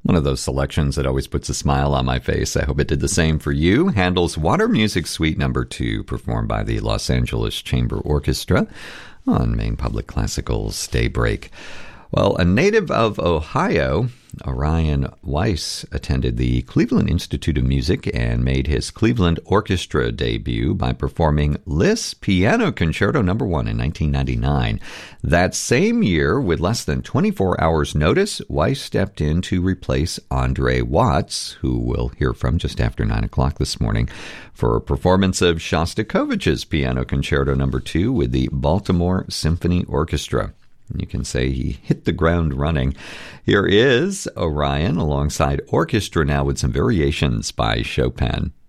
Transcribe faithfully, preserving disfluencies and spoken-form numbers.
One of those selections that always puts a smile on my face. I hope it did the same for you. Handel's Water Music Suite Number two, performed by the Los Angeles Chamber Orchestra on Maine Public Classical's Daybreak. Well, a native of Ohio, Orion Weiss attended the Cleveland Institute of Music and made his Cleveland Orchestra debut by performing Liszt Piano Concerto Number one in nineteen ninety-nine. That same year, with less than twenty-four hours' notice, Weiss stepped in to replace Andre Watts, who we'll hear from just after nine o'clock this morning, for a performance of Shostakovich's Piano Concerto Number two with the Baltimore Symphony Orchestra. You can say he hit the ground running. Here is Orion alongside orchestra now with some variations by Chopin.